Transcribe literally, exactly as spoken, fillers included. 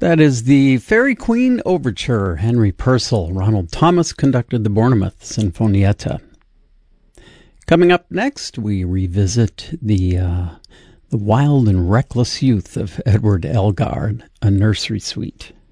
That is the Fairy Queen Overture. Henry Purcell. Ronald Thomas conducted the Bournemouth Sinfonietta. Coming up next, we revisit the uh, the wild and reckless youth of Edward Elgar, a nursery suite.